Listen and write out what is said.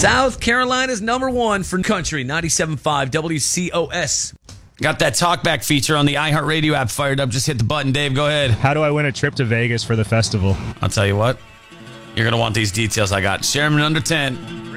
South Carolina's number one for country, 97.5 WCOS. Got that talkback feature on the iHeartRadio app fired up. Just hit the button, Dave. Go ahead. How do I win a trip to Vegas for the festival? I'll tell you what. You're going to want these details I got. Sherman under 10.